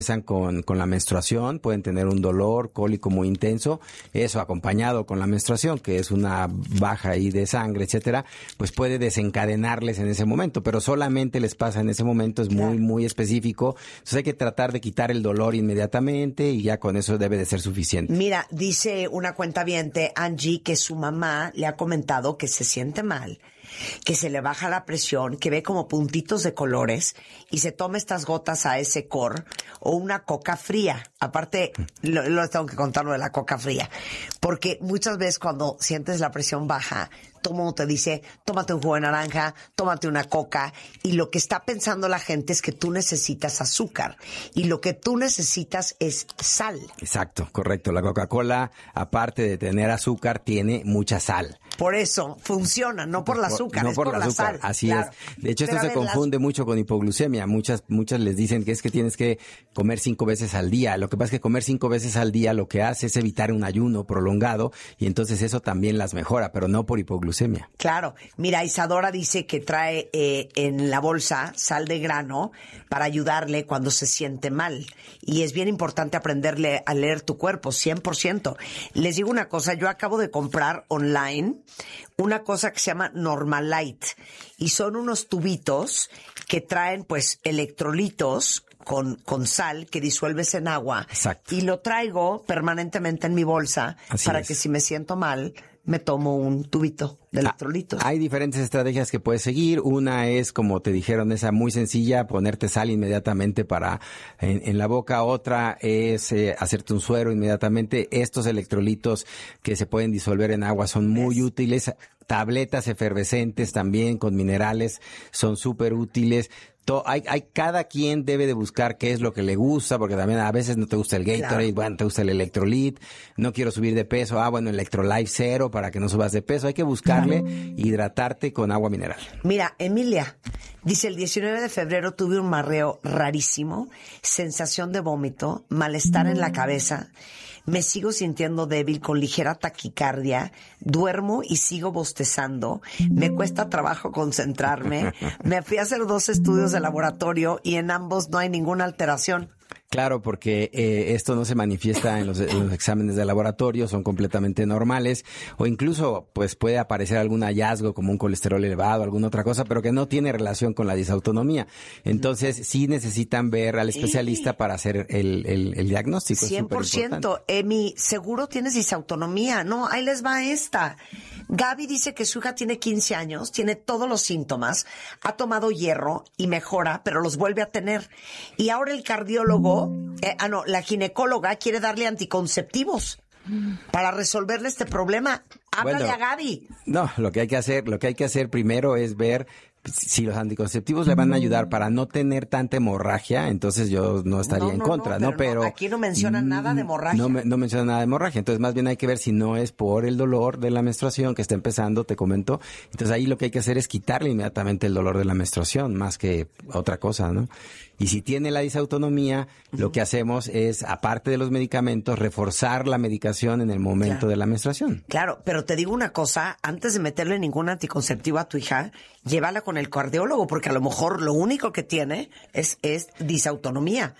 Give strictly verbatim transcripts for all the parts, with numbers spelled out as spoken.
Con, con la menstruación, pueden tener un dolor cólico muy intenso, eso acompañado con la menstruación, que es una baja ahí de sangre, etcétera, pues puede desencadenarles en ese momento, pero solamente les pasa en ese momento, es muy, muy específico, entonces hay que tratar de quitar el dolor inmediatamente y ya con eso debe de ser suficiente. Mira, dice una cuentaviente, Angie, que su mamá le ha comentado que se siente mal, que se le baja la presión, que ve como puntitos de colores y se toma estas gotas a ese cor o una coca fría. Aparte, lo, lo tengo que contar lo de la coca fría, porque muchas veces cuando sientes la presión baja, todo el mundo te dice, tómate un jugo de naranja, tómate una coca, y lo que está pensando la gente es que tú necesitas azúcar, y lo que tú necesitas es sal. Exacto, correcto. La Coca-Cola, aparte de tener azúcar, tiene mucha sal. Por eso funciona, no por el azúcar, no es por, por el la azúcar, sal. así claro. es. De hecho, esto Pero se ver, confunde las... mucho con hipoglucemia. Muchas, muchas les dicen que es que tienes que comer cinco veces al día. Lo que pasa es que comer cinco veces al día lo que hace es evitar un ayuno prolongado y entonces eso también las mejora, pero no por hipoglucemia. Claro. Mira, Isadora dice que trae eh, en la bolsa sal de grano para ayudarle cuando se siente mal. Y es bien importante aprenderle a leer tu cuerpo, cien por ciento. Les digo una cosa, yo acabo de comprar online una cosa que se llama Normalite y son unos tubitos que traen pues electrolitos con, con sal que disuelves en agua. Exacto. Y lo traigo permanentemente en mi bolsa. Así para es. Que si me siento mal me tomo un tubito de electrolitos. Hay diferentes estrategias que puedes seguir. Una es, como te dijeron, esa muy sencilla, ponerte sal inmediatamente para en, en la boca. Otra es eh, hacerte un suero inmediatamente. Estos electrolitos que se pueden disolver en agua son muy ¿Ves? útiles. Tabletas efervescentes también con minerales son súper útiles. To, hay, hay, cada quien debe de buscar qué es lo que le gusta, porque también a veces no te gusta el Gatorade, claro. Bueno, te gusta el Electrolit, no quiero subir de peso, ah, bueno, Electrolife cero para que no subas de peso. Hay que buscarle, claro. Hidratarte con agua mineral. Mira, Emilia, dice, el diecinueve de febrero tuve un mareo rarísimo, sensación de vómito, malestar en la cabeza. Me sigo sintiendo débil con ligera taquicardia, duermo y sigo bostezando, me cuesta trabajo concentrarme, me fui a hacer dos estudios de laboratorio y en ambos no hay ninguna alteración. Claro, porque eh, esto no se manifiesta en los, en los exámenes de laboratorio, son completamente normales, o incluso pues puede aparecer algún hallazgo como un colesterol elevado, alguna otra cosa, pero que no tiene relación con la disautonomía. Entonces sí necesitan ver al especialista para hacer el, el, el diagnóstico. cien por ciento. Emi, seguro tienes disautonomía. No, ahí les va esta. Gaby dice que su hija tiene quince años, tiene todos los síntomas, ha tomado hierro y mejora, pero los vuelve a tener. Y ahora el cardiólogo Eh, ah, no, la ginecóloga quiere darle anticonceptivos para resolverle este problema. Háblale bueno, a Gaby. No, lo que hay que hacer, lo que hay que hacer primero es ver si los anticonceptivos le van a ayudar para no tener tanta hemorragia, entonces yo no estaría no, no, en contra, ¿no? ¿no? Pero, pero no, aquí no mencionan nada de hemorragia. No, no menciona nada de hemorragia, entonces más bien hay que ver si no es por el dolor de la menstruación que está empezando, te comento. Entonces ahí lo que hay que hacer es quitarle inmediatamente el dolor de la menstruación, más que otra cosa, ¿no? Y si tiene la disautonomía, uh-huh. Lo que hacemos es, aparte de los medicamentos, reforzar la medicación en el momento claro. de la menstruación. Claro, pero te digo una cosa, antes de meterle ningún anticonceptivo a tu hija, llévala con el cardiólogo, porque a lo mejor lo único que tiene es, es disautonomía.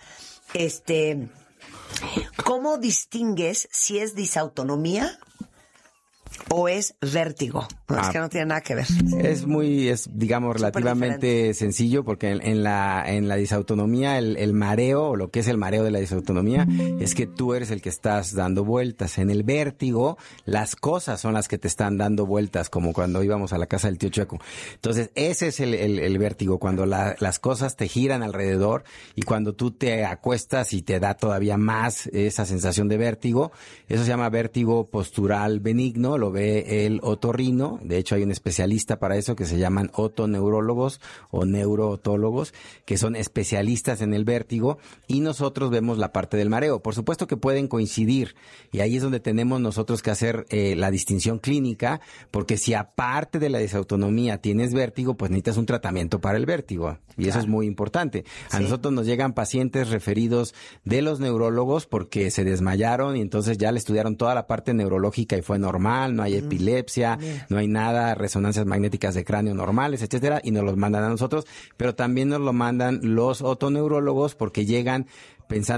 Este, ¿cómo distingues si es disautonomía o es vértigo? No, ah, es que no tiene nada que ver. Es muy, es digamos, relativamente sencillo, porque en, en la en la disautonomía, el, el mareo, o lo que es el mareo de la disautonomía, es que tú eres el que estás dando vueltas. En el vértigo, las cosas son las que te están dando vueltas, como cuando íbamos a la casa del tío Chueco. Entonces, ese es el, el, el vértigo, cuando la, las cosas te giran alrededor y cuando tú te acuestas y te da todavía más esa sensación de vértigo. Eso se llama vértigo postural benigno, lo ve el otorrino. De hecho, hay un especialista para eso que se llaman otoneurólogos o neurootólogos, que son especialistas en el vértigo, y nosotros vemos la parte del mareo. Por supuesto que pueden coincidir, y ahí es donde tenemos nosotros que hacer eh, la distinción clínica, porque si aparte de la disautonomía tienes vértigo, pues necesitas un tratamiento para el vértigo, y claro. Eso es muy importante. A sí. nosotros nos llegan pacientes referidos de los neurólogos porque se desmayaron y entonces ya le estudiaron toda la parte neurológica y fue normal, no hay mm. epilepsia, mm. no hay nada, resonancias magnéticas de cráneo normales, etcétera, y nos los mandan a nosotros, pero también nos lo mandan los otoneurólogos porque llegan pensando